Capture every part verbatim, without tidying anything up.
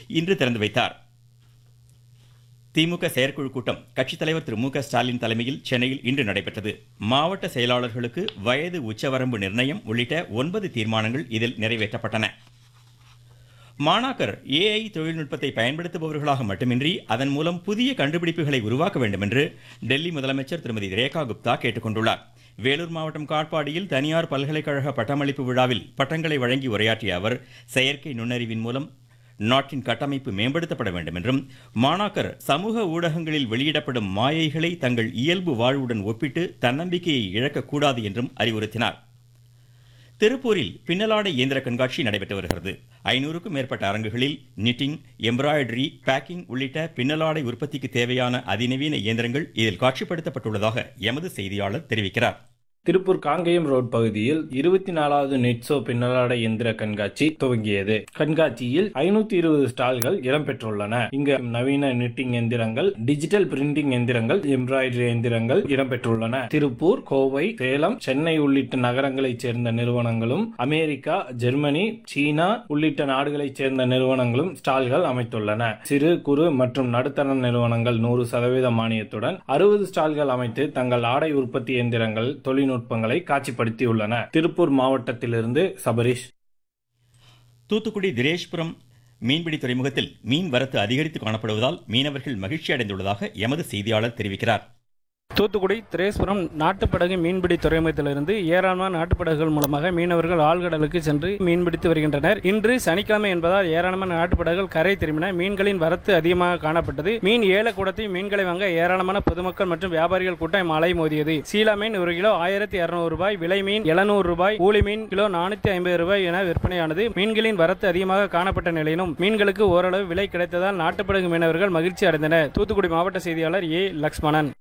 இன்று திறந்து வைத்தார். திமுக செயற்குழு கூட்டம் கட்சித் தலைவர் திரு மு க ஸ்டாலின் தலைமையில் சென்னையில் இன்று நடைபெற்றது. மாவட்ட செயலாளர்களுக்கு வயது உச்சவரம்பு நிர்ணயம் உள்ளிட்ட ஒன்பது தீர்மானங்கள் இதில் நிறைவேற்றப்பட்டன. மாணாக்கர் ஏஐ தொழில்நுட்பத்தை பயன்படுத்துபவர்களாக மட்டுமின்றி அதன் மூலம் புதிய கண்டுபிடிப்புகளை உருவாக்க வேண்டும் என்று டெல்லி முதலமைச்சர் திருமதி ரேகா குப்தா கேட்டுக்கொண்டுள்ளார். வேலூர் மாவட்டம் காட்பாடியில் தனியார் பல்கலைக்கழக பட்டமளிப்பு விழாவில் பட்டங்களை வழங்கி உரையாற்றிய அவர் செயற்கை நுண்ணறிவின் மூலம் நாட்டின் கட்டமைப்பு மேம்படுத்தப்பட வேண்டும் என்றும் மாணாக்கர் சமூக ஊடகங்களில் வெளியிடப்படும் மாயைகளை தங்கள் இயல்பு வாழ்வுடன் ஒப்பிட்டு தன்னம்பிக்கையை இழக்கக்கூடாது என்றும் அறிவுறுத்தினார். திருப்பூரில் பின்னலாடை இயந்திர கண்காட்சி நடைபெற்று வருகிறது. ஐநூறுக்கும் மேற்பட்ட அரங்குகளில் நிட்டிங், எம்ப்ராய்டரி, பேக்கிங் உள்ளிட்ட பின்னலாடை உற்பத்திக்கு தேவையான அதிநவீன இயந்திரங்கள் இதில் காட்சிப்படுத்தப்பட்டுள்ளதாக எமது செய்தியாளர் தெரிவிக்கிறார். திருப்பூர் காங்கேயம் ரோட் பகுதியில் இருபத்தி நாலாவது நெட்சோ பின்னலாடை எந்திர கண்காட்சி துவங்கியது. கண்காட்சியில் ஐநூத்தி இருபது ஸ்டால்கள் இடம்பெற்றுள்ளன. இங்கு நவீன நிட்டிங் எந்திரங்கள், டிஜிட்டல் பிரிண்டிங் எந்திரங்கள், எம்ப்ராய்டரி எந்திரங்கள் இடம்பெற்றுள்ளன. திருப்பூர், கோவை, சேலம், சென்னை உள்ளிட்ட நகரங்களைச் சேர்ந்த நிறுவனங்களும், அமெரிக்கா, ஜெர்மனி, சீனா உள்ளிட்ட நாடுகளைச் சேர்ந்த நிறுவனங்களும் ஸ்டால்கள் அமைத்துள்ளன. சிறு குறு மற்றும் நடுத்தர நிறுவனங்கள் நூறு சதவீத மானியத்துடன் அறுபது ஸ்டால்கள் அமைத்து தங்கள் ஆடை உற்பத்தி எந்திரங்கள், தொழில்நுட்ப நுட்பங்களை காட்சிப்படுத்தியுள்ளன. திருப்பூர் மாவட்டத்திலிருந்து சபரீஷ். தூத்துக்குடி திரேஷ்புரம் மீன்பிடி துறைமுகத்தில் மீன் வரத்து அதிகரித்து காணப்படுவதால் மீனவர்கள் மகிழ்ச்சி அடைந்துள்ளதாக எமது செய்தியாளர் தெரிவிக்கிறார். தூத்துக்குடி திரேஸ்புரம் நாட்டுப்படகு மீன்பிடி துறைமுகத்திலிருந்து ஏராளமான நாட்டுப்படகுகள் மூலமாக மீனவர்கள் ஆழ்கடலுக்கு சென்று மீன்பிடித்து வருகின்றனர். இன்று சனிக்கிழமை என்பதால் ஏராளமான நாட்டுப்படகுகள் கரை திரும்பின. மீன்களின் வரத்து அதிகமாக காணப்பட்டது. மீன் ஏலக்கூடத்தை மீன்களை வாங்க ஏராளமான பொதுமக்கள் மற்றும் வியாபாரிகள் கூட்டம் மழை மோதியது. சீலா மீன் ஒரு கிலோ ஆயிரத்தி இருநூறு ரூபாய், விலை மீன் எழுநூறு ரூபாய், ஊளி மீன் கிலோ நானூத்தி ஐம்பது ரூபாய் என விற்பனையானது. மீன்களின் வரத்து அதிகமாக காணப்பட்ட நிலையிலும் மீன்களுக்கு ஓரளவு விலை கிடைத்ததால் நாட்டுப்படகு மீனவர்கள் மகிழ்ச்சி அடைந்தனர். தூத்துக்குடி மாவட்ட செய்தியாளர் ஏ லக்ஷ்மணன்.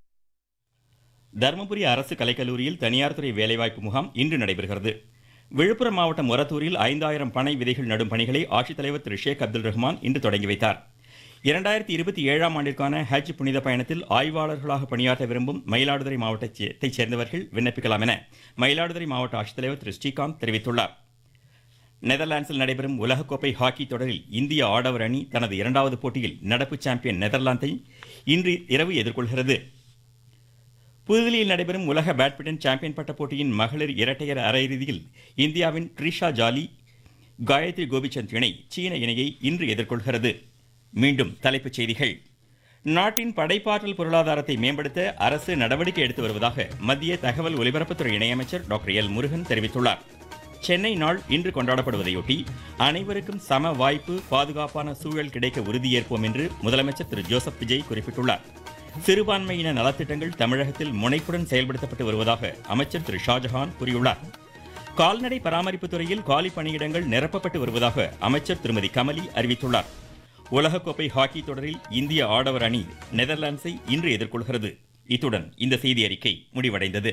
தருமபுரி அரசு கலைக்கல்லூரியில் தனியார் துறை வேலைவாய்ப்பு முகாம் இன்று நடைபெறுகிறது. விழுப்புரம் மாவட்டம் மொரத்தூரில் ஐந்தாயிரம் பனை விதைகள் நடும் பணிகளை ஆட்சித்தலைவர் திரு ஷேக் அப்துல் ரஹ்மான் இன்று தொடங்கி வைத்தார். இரண்டாயிரத்தி இருபத்தி ஏழாம் ஆண்டிற்கான ஹஜ் புனித பயணத்தில் ஆய்வாளர்களாக பணியாற்ற விரும்பும் மயிலாடுதுறை மாவட்டத்தைச் சேர்ந்தவர்கள் விண்ணப்பிக்கலாம் என மயிலாடுதுறை மாவட்ட ஆட்சித்தலைவர் திரு ஸ்ரீகாந்த் தெரிவித்துள்ளார். நெதர்லாந்தில் நடைபெறும் உலகக்கோப்பை ஹாக்கி தொடரில் இந்திய ஆடவர் அணி தனது இரண்டாவது போட்டியில் நடப்பு சாம்பியன் நெதர்லாந்தை இன்று இரவு எதிர்கொள்கிறது. புதுதில்லியில் நடைபெறும் உலக பேட்மிண்டன் சாம்பியன் பட்ட போட்டியின் மகளிர் இரட்டையர் அரையிறுதியில் இந்தியாவின் ட்ரிஷா ஜாலி, காயத்ரி கோபிச்சந்த் இணை சீன இணையை இன்று எதிர்கொள்கிறது. மீண்டும் தலைப்புச் செய்திகள். நாட்டின் படைப்பாற்றல் பொருளாதாரத்தை மேம்படுத்த அரசு நடவடிக்கை எடுத்து வருவதாக மத்திய தகவல் ஒலிபரப்புத்துறை இணையமைச்சர் டாக்டர் எல் முருகன் தெரிவித்துள்ளார். சென்னை நாள் இன்று கொண்டாடப்படுவதையொட்டி அனைவருக்கும் சம வாய்ப்பு, பாதுகாப்பான சூழல் கிடைக்க உறுதியேற்போம் என்று முதலமைச்சர் திரு ஜோசப் விஜய் குறிப்பிட்டுள்ளார். சிறுபான்மையின நலத்திட்டங்கள் தமிழகத்தில் முனைப்புடன் செயல்படுத்தப்பட்டு வருவதாக அமைச்சர் திரு ஷாஜஹான் கூறியுள்ளார். கால்நடை பராமரிப்பு துறையில் காலி பணியிடங்கள் நிரப்பப்பட்டு வருவதாக அமைச்சர் திருமதி கமலி அறிவித்துள்ளார். உலகக்கோப்பை ஹாக்கி தொடரில் இந்திய ஆடவர் அணி நெதர்லாந்தை இன்று எதிர்கொள்கிறது. இத்துடன் இந்த செய்தி அறிக்கை முடிவடைந்தது.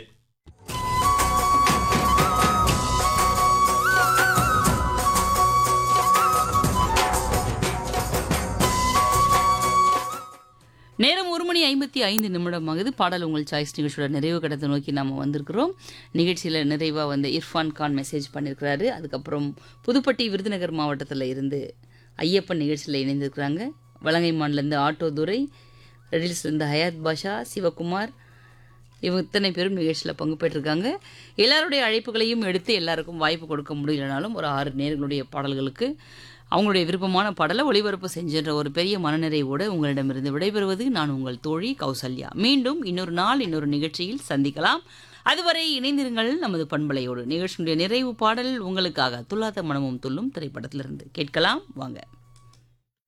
நேரம் ஒரு மணி ஐம்பத்தி ஐந்து நிமிடம் ஆகுது. பாடல் உங்கள் சாய்ஸ் நிகழ்ச்சியோட நிறைவு கடத்தை நோக்கி நாம் வந்திருக்கிறோம். நிகழ்ச்சியில் நிறைவாக வந்து இர்ஃபான் கான் மெசேஜ் பண்ணியிருக்கிறாரு. அதுக்கப்புறம் புதுப்பட்டி விருதுநகர் மாவட்டத்தில் இருந்து ஐயப்பன் நிகழ்ச்சியில் இணைந்திருக்கிறாங்க. வலங்கைமான்லேருந்து ஆட்டோ துரை, ரெடில்ஸ்லேருந்து ஹயாத் பாஷா, சிவகுமார், இவங்க இத்தனை பேரும் நிகழ்ச்சியில் பங்கு பெற்றிருக்காங்க. எல்லாருடைய அழைப்புகளையும் எடுத்து எல்லாருக்கும் வாய்ப்பு கொடுக்க முடியலனாலும் ஒரு ஆறு நேர்களுடைய பாடல்களுக்கு அவங்களுடைய விருப்பமான பாடலை ஒளிபரப்பு செஞ்சென்ற ஒரு பெரிய மனநிறைவோடு உங்களிடமிருந்து விடைபெறுவது நான் உங்கள் தோழி கௌசல்யா. மீண்டும் இன்னொரு நாள் இன்னொரு நிகழ்ச்சியில் சந்திக்கலாம். அதுவரை இணைந்திருங்கள் நமது பண்பலையோடு. நிகழ்ச்சியுடைய நிறைவு பாடல் உங்களுக்காக துல்லாத மனமும் துள்ளும் திரைப்படத்திலிருந்து கேட்கலாம் வாங்க.